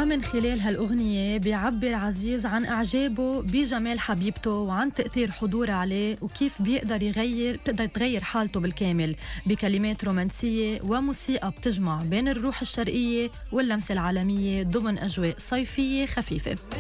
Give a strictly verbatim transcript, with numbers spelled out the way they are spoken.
ومن خلال هالأغنية بيعبر عزيز عن إعجابه بجمال حبيبته وعن تأثير حضوره عليه وكيف بيقدر يغير بتقدر تغير حالته بالكامل بكلمات رومانسية وموسيقى بتجمع بين الروح الشرقية واللمسة العالمية ضمن أجواء صيفية خفيفة.